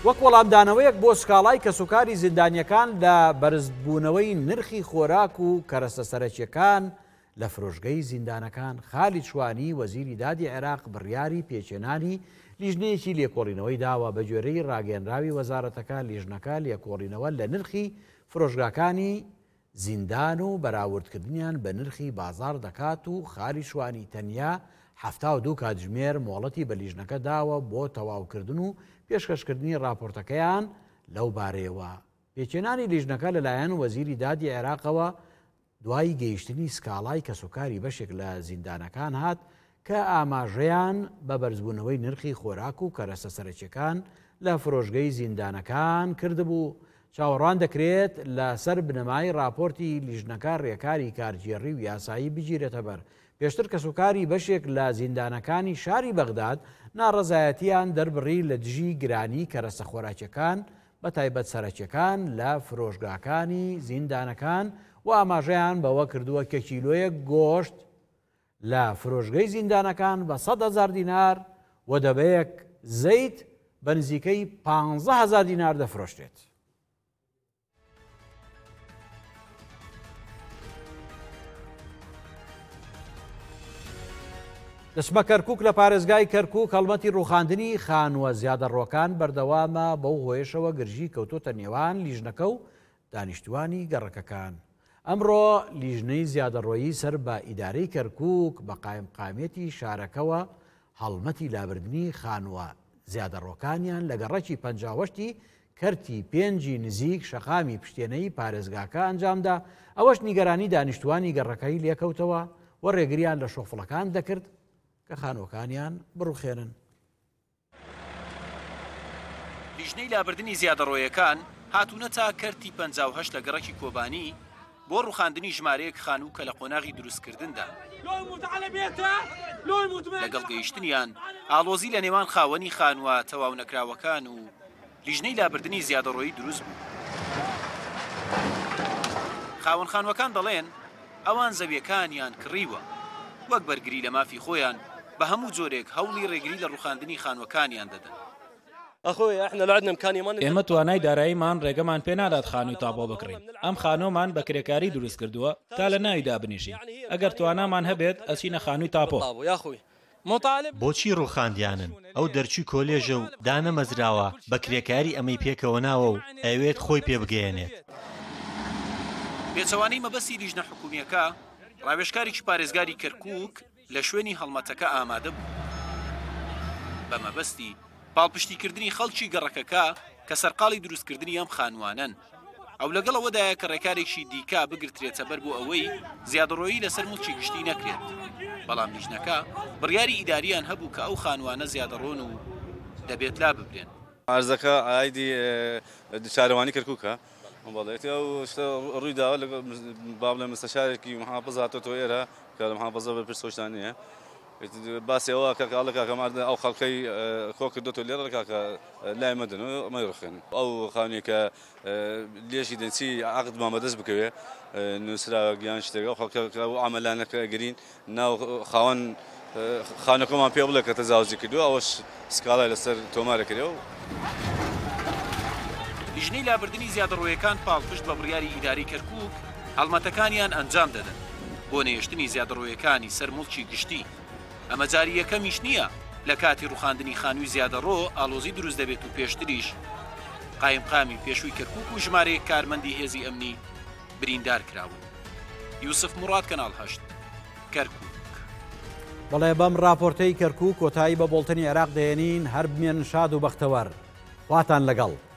وەک وەڵامدانەوەیەک بۆ سکاڵای کەسوکاری زیندانیەکان لە بەرزبوونەوەی نرخی خۆراک و کەرەستە سەرەکیەکان لە فرۆشگەی زیندانەکان، خالید شوانی وەزیری دادی عێراق بڕیاری پێچێنانی لیژنەیەکی لێکۆڵینەوەی داوە بە گوێرەی ڕاگەیەنراوی وەزارەتەکە لیژنەکە لێکۆڵینەوە لە نرخی فرۆشگاکانی زیندان و بەراوردکردنیان بە نرخی بازار دەکات و خالی شوانی تەنیا 72 کاتژمێر مۆڵەتی بە لیژنەکە داوە بۆ تەواوکردن و پێشکەشکردنی راپۆرتەکەیان لەو بارەیەوە. پێچێنانی لیژنەکە لەلایەن وەزیری دادی عێراقەوە دوای گەیشتنی سکاڵای کەسوکاری بەشێک لە زیندانەکان هات کە ئاماژەیان بە بەرزبوونەوەی نرخی خۆراک و کەرەستە سەرەکیەکان لە فرۆشگەی زیندانەکان کردبوو. چاوەڕوان دەکرێت لەسەر بنەمای راپۆرتی لیژنەکە ڕێکاری کارگێڕی و یاسایی بگیرێتە بەر. پێشتر کەسوکاری بەشێک لە زیندانەکانی شاری بەغداد ناڕەزایەتیان دەربڕی لە دژی گرانی کەرەستە خۆراکیەکان بە تایبەت سەرەکیەکان لە فرۆشگاکانی زیندانەکان و ئاماژەیان بەوە کردووە کە کیلۆیەک گۆشت لە فرۆشگەی زیندانەکان بە 100,000 دینار و دەبەیەک زەیت بە نزیکەی 15,000 دینار دەفرۆشتێت. دەچمە کەرکووک لە پارێزگای کەرکووک هەڵمەتی ڕووخاندنی خانووە زیادەڕۆکان بەردەوامە بەو هۆیشەوە گرژی کەوتۆتە نێوان لیژنەکە و دانیشتوانی گەڕەکەکان. ئەمڕۆ لیژنەی زیادەڕۆیی سەر بە ئیدارەی کەرکووک بە قایمقامێتی شارەکەوە هەڵمەتی لابردنی خانووە زیادەڕۆکانیان لە گەڕەکی 58 کەرتی 5 نزیک شەقامی پشتێنەی پارێزگاکە ئەنجامدا. ئەوەش نیگەرانی دانیشتوانی گەڕەکەی لێکەوتەوە و ڕێگریان لە شۆفڵەکان دەکرد کە خانووەکانیان بڕوخێنن. لیژنەی لابردنی زیادەڕۆیەکان هاتوونە تا کەرتی 58 لە گەڕەکی کۆبانی بۆ ڕووخاندنی ژمارەیەک خانوو کە لە قۆناغی دروستکردندا. لەگەڵ گەیشتنیان ئاڵۆزی لە نێوان خاوەنی خانووە تەواو نەکراوەکان و لیژنەی لابردنی زیادەڕۆیی دروست بوو. خاوەن خانووەکان دەڵێن ئەوان زەویەکانیان کڕیوە وەک بەرگری لە مافی خۆیان بە هەموو جۆرێک هەوڵی ڕێگری لە ڕووخاندنی خانووەکانیان دەدەن. ئێمە توانای داراییمان ڕێگەمان پێنادات خانووی تاپۆ بکڕین. ئەم خانۆمان بە کرێکاری دروست کردووە تا لە ناویدا بنیشین. ئەگەر توانامان هەبێت ئەچینە خانووی تاپۆ. بۆچی ڕووخاندیانن؟ ئەو دەرچووی کۆلێژە و دانەمەزراوە بە کرێکاری ئەمەی پێکەوە ناوە و ئەوێت خۆی پێ بگەێنێت. پێچەوانەی مەبەستی لیژنە حکوومیەکە ڕاوێژکارێکی پارێزگاری کەرکووک لە شوێنی هەڵمەتەکە ئامادە بوو بە مەبەستی پاڵپشتیکردنی خەڵکی گەڕەکەکە کە سەرقاڵی دروستکردنی ئەم خانوانن. ئەو لەگەڵەوەدایە کە ڕێکارێکی دیکە بگرترێتە بەر بۆ ئەوەی زیادەڕۆیی لەسەر موڵکی گشتی نەکرێت. بەڵام لیژنەکە بڕیاری ئیداریان هەبوو کە ئەو خانوانە زیادەڕۆن و دەبێت لا ببرێن. ئارزەکە ئایدی چارەوانی کەرکووکە بەڵێتی ئەو ڕوویداوە لە باب لە مستەشارێکی محافظ هاتۆتەوە ئێرە کە لە محافظە بەرپرسۆشتان نییە باسی ئەوە کاکڵە کاکەمارد ئەو خەڵکەی خۆ کردوتە لێرە کاکە لای مەدن و ئەمەی ڕخێن ئەو خانووی کە لێشی دەنچی عقدمان بەدەست بکەوێ نووسرا گیان شتێک ئەو خەڵکە و ئامەلانەکە گرین ناو خاوەن خانەکەمان پێ بڵێ کە تەجاوزی کردووە ئەوەش سکاڵای لەسەر تۆمارە کردەوە. لیژنەی لابردنی زیادەڕۆیەکان پاڵپشت بە بڕیاری ئیداری کەرکووک هەڵمەتەکانیان ئەنجام دەدەن بۆ نێشتنی زیادەڕۆیەکانی سەر موڵکی گشتی. ئەمە جاری یەکەمیش نییە لە کاتی ڕووخاندنی خانووی زیادەڕۆ ئاڵۆزی دروست دەبێت و پێشتریش قایمقامی پێشووی کەرکووک و ژمارەیەک کارمەندی هێزی ئەمنی بریندار کراون. یوسف موڕاد کەناڵ 8 کەرکووک. بەڵێ بەم راپۆرتەی کەرکووک کۆتایی بە بۆڵتنی عێراق دێنین هەر بمێن شاد و بەختەوەر. خواتان لەگەڵ.